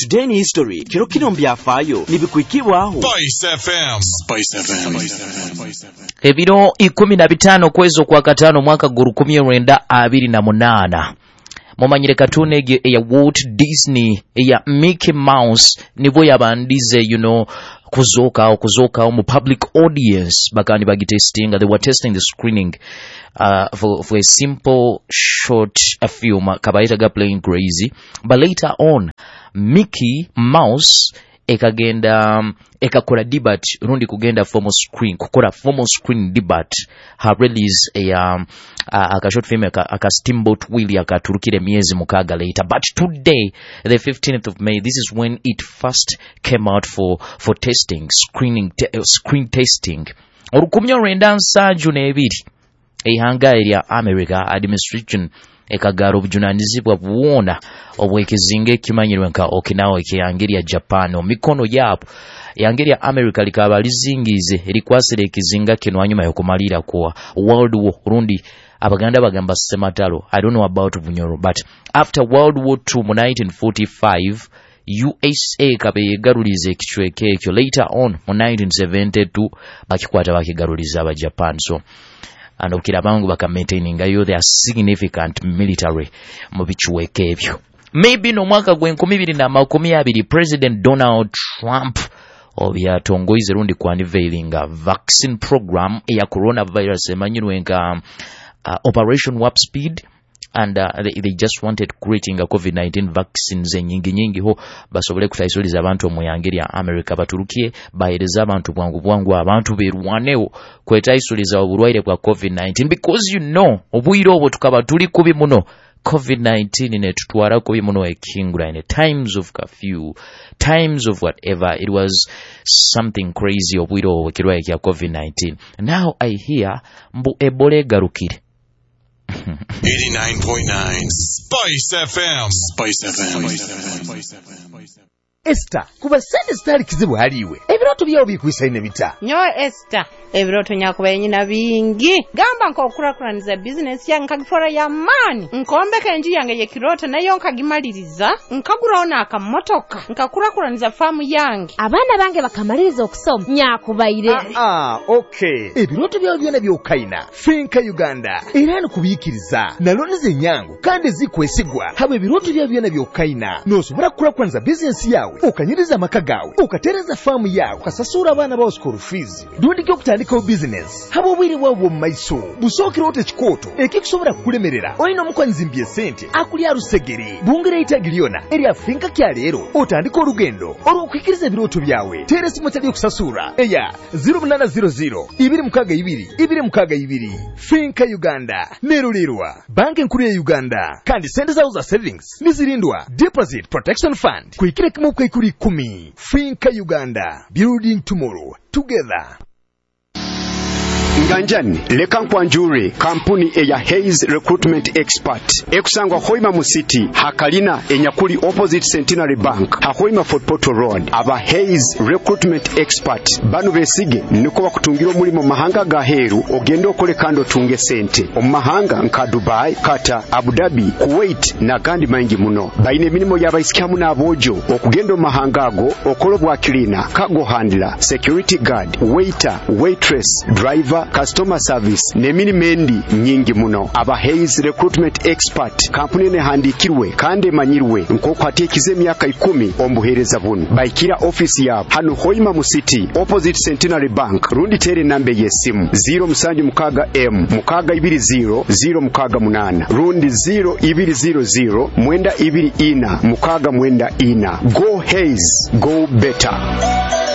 Today in History, kiro kino mbyafaayo nibikuikibwaho Spice FM. Ebiro 15 kwezo kwa katano mwaka 1928 mumanyire katuni ege ya Walt Disney ya Mickey Mouse nibo yabandize kuzoka mu public audience bakandi bagitesting. They were testing the screening for a simple short film kabaitaga Playing Crazy, but later on Mickey Mouse ekakora debate rundi kugenda formal screen debate ha release a short film aka Steamboat Willie akaturukire miezi mukaga later. But today, the 15th of May, this is when it first came out for testing, screen testing. Orukumyo rendansa junebiri ehanga area America administration ekagaro bujunanizibwa buwona obwekezinge kimanyirwe nka Okinawa ekyangeria Japan omikono yapo yangeria America likaba lizingize likwasire ekizinga kino anyuma yokumalira kwa World War rundi abaganda bagamba sematalo. I don't know about Bunyoro, but after World War II mu 1945 USA kabe garulize ekichweke ekyo. Later on mu 1972 bakikwata bakigaruliza aba Japan. So and okira bangu baka maintaining ayo they are significant military mu bichweke ebyo. Maybe no mwaka gwe 2020 President Donald Trump obyatongoize rundi ku unveiling vaccine program ya coronavirus emanyirwe nka Operation Warp Speed, and they just wanted creating a COVID-19 vaccines nyingi ho basobole kutaisoliza abantu omuyangeri America baturukiye bahereza abantu bwangu abantu berwanewo kwetaisoliza obulwaire bwa COVID-19, because obwire obwo tukaba tuli kubi muno COVID-19 netutwara kubi muno ekingura in times of curfew, times of whatever. It was something crazy obwire obwo kirwaye kya COVID-19. Now I hear mbu Ebola garukire 89.9 Spice FM. Esther, kuba sente stali kizibu haliwe. Ebiroto byawo bikwisa ine bita. Nyo Esther, ebiroto nyakuba yenyina bingi. Gamba nkokurakuraniza business ya nkagifora ya mani. Nkombeka enju yange ye kiroto nayo nkagimaliriza. Nkaguraona akamotoka. Nkakurakuraniza famu yange. Abana bange bakamaliriza okusoma. Nyakubaire. Okay. Ebiroto byawo byona byokaina. Finka Uganda. Era kubikiriza. Nalonize nyangu kandi zikwesigwa. Habe ebiroto byawo byona byokaina. Nosobora kurakuraniza business yawe. Ukanyiriza makagawe, ukatereza famu yawe, ukasasura abana bawo school fees. Dundi kyo kutandika business. Habo bwire bwabo maiso. Busokiro ote chikoto. Ekikusobora kulemerera. Oyino mukwanzimbye sente. Akuli arusegere. Bungire itagiliona. Eri afinka kya lero. Otandika olugendo. Olukwikiriza ebiroto byawe. Teresi motali okusasura. Eya 0800 262 Finka Uganda. Nerulirwa. Banki nkuru ya Uganda. Kandi sente zawo za savings. Nizirindwa. Deposit Protection Fund. Kuikire kumuka ikuri 10. Finka Uganda. Building tomorrow together. Nganjani leka nkwanjure kampuni eya Hayes Recruitment Expert ekusangwa Hoima mu City hakalina enyakuli opposite Centenary Bank Hoima Fort Portal Road. Aba Hayes Recruitment Expert banu besige niko bakutungira omulimo mahanga ga heru ogenda okole kando tunge sente omahanga nka Dubai, Qatar, Abu Dhabi, Kuwait na gandi maingi muno. Baine minimo yabaisikamu na abojo okugenda omahanga ago okolo bwa cleaner, cargo handler, security guard, waiter, waitress, driver, customer service nemini mendi nyingi muno. Aba Hayes Recruitment Expert kampuni ne handikirwe kandi manyirwe nkoko atekize myaka 10 ombuhereza bunu baikira office ya hano Hoima mu City opposite Centenary Bank. Rundi tere nambe yesimu 0720 rundi 0200 Go Hayes, go better.